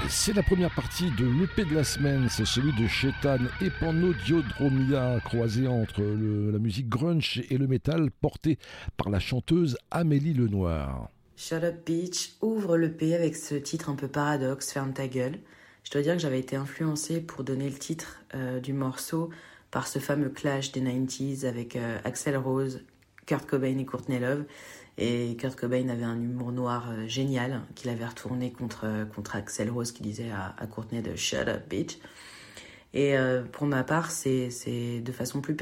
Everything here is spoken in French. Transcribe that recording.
C'est la première partie de l'EP de la semaine, c'est celui de Chetan et Panodiodromia, croisé entre la musique grunge et le métal, porté par la chanteuse Amélie Lenoir. Shut Up Beach ouvre l'EP avec ce titre un peu paradoxe, Ferme ta gueule. Je dois dire que j'avais été influencée pour donner le titre du morceau par ce fameux clash des 90s avec Axl Rose, Kurt Cobain et Courtney Love. Et Kurt Cobain avait un humour noir génial qu'il avait retourné contre Axl Rose qui disait à Courtney de Shut Up Bitch. Et pour ma part, c'est de façon plus